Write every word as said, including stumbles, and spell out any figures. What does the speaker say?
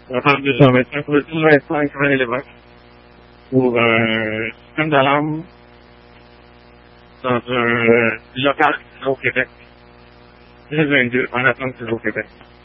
On parle de ça maintenant pour tout l'instant écraimer les vaches pour un système d'alarme dans un local au Québec. deux vingt-deux en attente au Québec.